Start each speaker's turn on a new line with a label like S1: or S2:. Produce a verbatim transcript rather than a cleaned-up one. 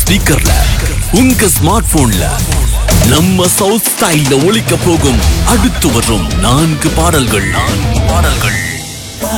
S1: ஸ்பீக்கர்ல உங்க ஸ்மார்ட் போன்ல நம்ம சவுத் ஸ்டைல்ல ஒலிக்க போகும் அடுத்து வரும் நான்கு பாடல்கள் நான்கு பாடல்கள்